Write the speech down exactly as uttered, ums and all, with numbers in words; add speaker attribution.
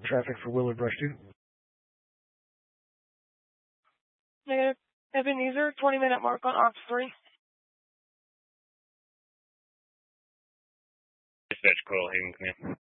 Speaker 1: traffic for Willard Brush two.
Speaker 2: Negative. Ebenezer, twenty minute mark on Ops three.
Speaker 3: Dispatch, Coral Haven, command.